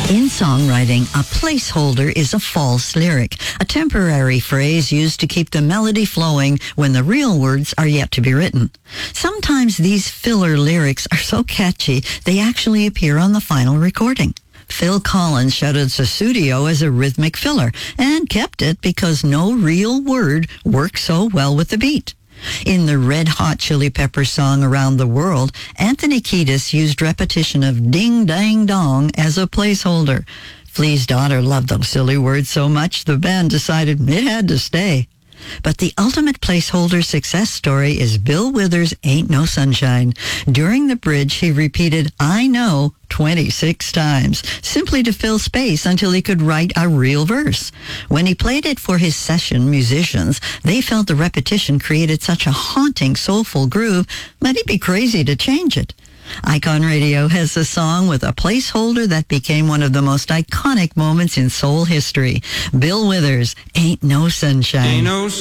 In songwriting, a placeholder is a false lyric, a temporary phrase used to keep the melody flowing when the real words are yet to be written. Sometimes these filler lyrics are so catchy, they actually appear on the final recording. Phil Collins shouted Sussudio as a rhythmic filler and kept it because no real word works so well with the beat. In the Red Hot Chili Peppers song Around the World, Anthony Kiedis used repetition of ding dang dong as a placeholder. Flea's daughter loved those silly words so much the band decided it had to stay. But the ultimate placeholder success story is Bill Withers' Ain't No Sunshine. During the bridge, he repeated, I know, 26 times, simply to fill space until he could write a real verse. When he played it for his session musicians, they felt the repetition created such a haunting, soulful groove that he'd be crazy to change it. Icon Radio has a song with a placeholder that became one of the most iconic moments in soul history. Bill Withers, Ain't No Sunshine. Ain't no